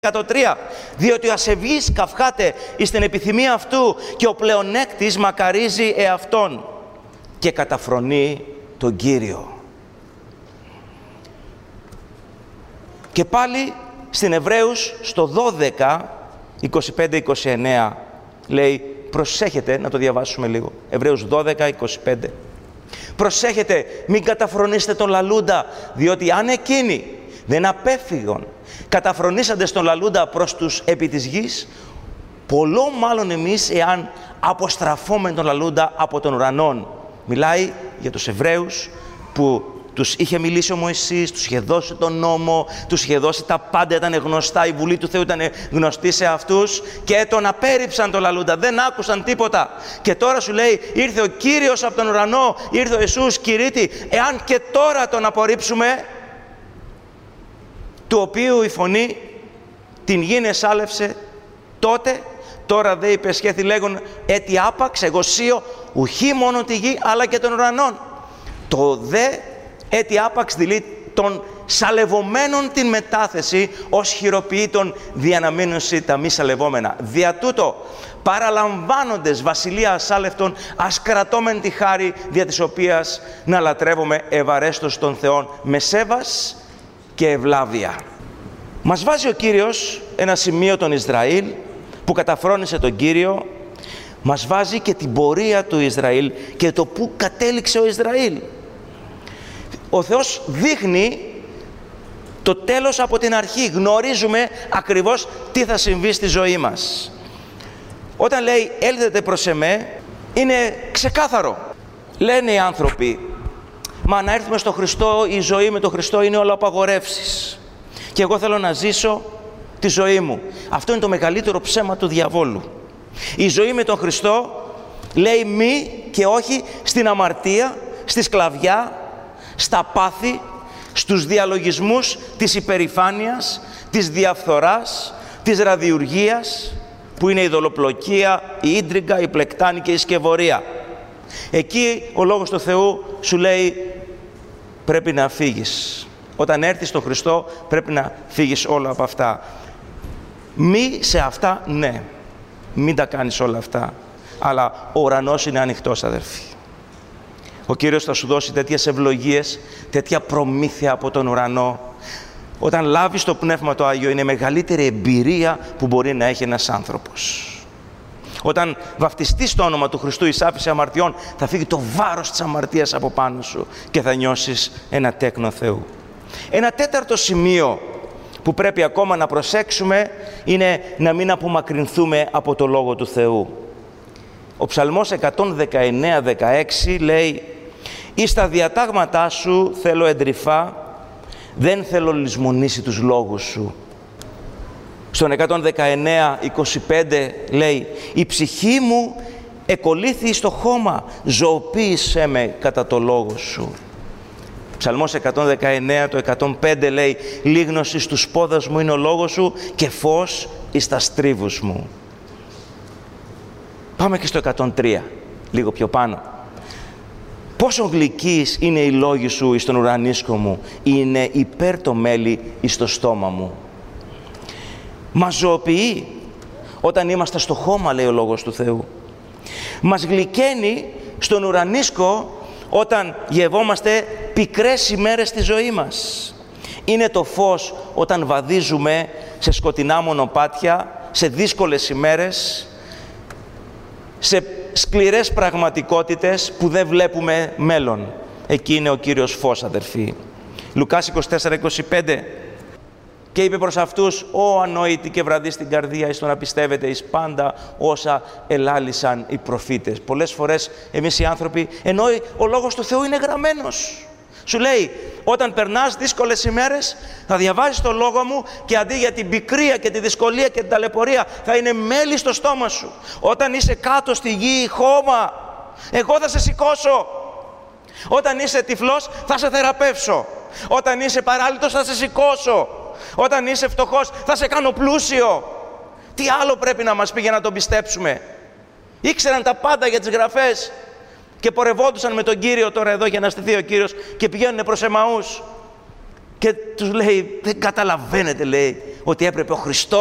103, διότι ο ασεβής καυχάται εις την επιθυμία αυτού και ο πλεονέκτης μακαρίζει εαυτόν και καταφρονεί τον Κύριο. Και πάλι στην Εβραίους στο 12, 25-29 λέει, προσέχετε, να το διαβάσουμε λίγο, Εβραίους 12, 25. Προσέχετε, μην καταφρονήσετε τον λαλούντα, διότι αν εκείνοι δεν απέφυγον καταφρονήσαντες τον λαλούντα προς τους επί της γης, πολλό μάλλον εμείς εάν αποστραφούμε τον λαλούντα από τον ουρανόν. Μιλάει για τους Εβραίους που τους είχε μιλήσει ο Μωυσής, τους είχε δώσει τον νόμο, τους είχε δώσει τα πάντα, ήταν γνωστά, η Βουλή του Θεού ήταν γνωστή σε αυτούς και τον απέρριψαν τον λαλούντα, δεν άκουσαν τίποτα. Και τώρα σου λέει, ήρθε ο Κύριος από τον ουρανό, ήρθε ο Ιησούς Κυρίτη, εάν και τώρα τον απορρίψουμε, του οποίου η φωνή την γην εσάλευσε τότε, τώρα δε υπεσχέθη λέγον έτι άπαξ, εγώ σίω, ουχή μόνο τη γη, αλλά και των ουρανών. Το δε έτι άπαξ δηλεί των σαλευωμένων την μετάθεση, ως χειροποιείτων διαναμείνωση τα μη σαλευόμενα. Δια τούτο, παραλαμβάνοντες βασιλεία ασάλευτον, ας κρατώμεν τη χάρη δια της οποίας να λατρεύουμε ευαρέστος των Θεών με σέβας και ευλάβεια. Μας βάζει ο Κύριος ένα σημείο τον Ισραήλ που καταφρόνησε τον Κύριο, μας βάζει και την πορεία του Ισραήλ και το που κατέληξε ο Ισραήλ. Ο Θεός δείχνει το τέλος από την αρχή, γνωρίζουμε ακριβώς τι θα συμβεί στη ζωή μας. Όταν λέει έλθετε προς εμέ, είναι ξεκάθαρο. Λένε οι άνθρωποι, μα να έρθουμε στο Χριστό, η ζωή με τον Χριστό είναι όλα απαγορεύσεις. Και εγώ θέλω να ζήσω τη ζωή μου. Αυτό είναι το μεγαλύτερο ψέμα του διαβόλου. Η ζωή με τον Χριστό λέει μη και όχι στην αμαρτία, στη σκλαβιά, στα πάθη, στους διαλογισμούς της υπερηφάνειας, της διαφθοράς, της ραδιουργίας, που είναι η δολοπλοκία, η ίντριγκα, η πλεκτάνη και η σκευωρία. Εκεί ο Λόγος του Θεού σου λέει πρέπει να φύγεις. Όταν έρθεις στον Χριστό πρέπει να φύγεις όλα από αυτά. Μη σε αυτά, ναι. Μην τα κάνεις όλα αυτά. Αλλά ο ουρανός είναι ανοιχτός, αδερφοί. Ο Κύριος θα σου δώσει τέτοιες ευλογίες, τέτοια προμήθεια από τον ουρανό. Όταν λάβεις το Πνεύμα το Άγιο, είναι η μεγαλύτερη εμπειρία που μπορεί να έχει ένας άνθρωπος. Όταν βαφτιστείς το όνομα του Χριστού εις άφεση αμαρτιών, θα φύγει το βάρος της αμαρτίας από πάνω σου και θα νιώσεις ένα τέκνο Θεού. Ένα τέταρτο σημείο που πρέπει ακόμα να προσέξουμε είναι να μην απομακρυνθούμε από το Λόγο του Θεού. Ο Ψαλμός 119-16 λέει «Εις τα διατάγματά σου θέλω εντρυφά, δεν θέλω λησμονήσει τους λόγους σου». Στον 119-25 λέει «Η ψυχή μου εκολύθη στο χώμα, ζωοποίησέ με κατά το λόγο σου». Ψαλμός 119, το 105 λέει «Λίγνωση στους πόδας μου είναι ο λόγος σου και φως εις τα στρίβους μου». Πάμε και στο 103, λίγο πιο πάνω. «Πόσο γλυκείς είναι οι λόγοι σου εις τον ουρανίσκο μου, είναι υπέρ το μέλι εις το στόμα μου». Μας ζωοποιεί όταν είμαστε στο χώμα, λέει ο Λόγος του Θεού. Μας γλυκαίνει στον ουρανίσκο όταν γευόμαστε πικρές ημέρες στη ζωή μας. Είναι το φως όταν βαδίζουμε σε σκοτεινά μονοπάτια, σε δύσκολες ημέρες, σε σκληρές πραγματικότητες που δεν βλέπουμε μέλλον. Εκεί είναι ο Κύριος φως, αδερφοί. Λουκάς 24-25. Και είπε προς αυτούς, «Ω ανόητοι και βραδύ στην καρδία, εις το να πιστεύετε εις πάντα όσα ελάλησαν οι προφήτες». Πολλές φορές εμείς οι άνθρωποι, ενώ ο Λόγος του Θεού είναι γραμμένος, σου λέει, όταν περνάς δύσκολες ημέρες, θα διαβάζεις το Λόγο μου και αντί για την πικρία και τη δυσκολία και την ταλαιπωρία, θα είναι μέλι στο στόμα σου. Όταν είσαι κάτω στη γη, χώμα, εγώ θα σε σηκώσω. Όταν είσαι τυφλός, θα σε θεραπεύσω. Όταν είσαι παράλυτος, θα σε σηκώσω. Όταν είσαι φτωχός, θα σε κάνω πλούσιο. Τι άλλο πρέπει να μας πει για να τον πιστέψουμε? Ήξεραν τα πάντα για τις γραφές και πορευόντουσαν με τον Κύριο τώρα εδώ για να στηθεί ο Κύριος και πηγαίνουν προς Εμαούς. Και τους λέει, δεν καταλαβαίνετε, λέει, ότι έπρεπε ο Χριστός